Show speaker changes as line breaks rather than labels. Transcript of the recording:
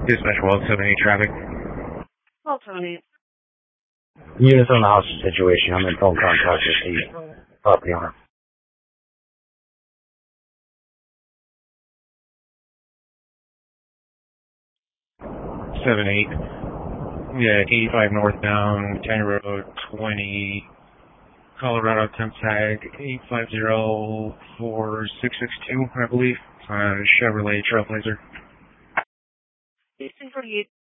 Dispatch Well 78 traffic.
Well, 78.
Units on the hostage situation. I'm in phone contact with the property owner.
78. Yeah, 85 northbound, County Road 20, Colorado, temp tag 8504662, I believe. Chevrolet Trailblazer.
1848.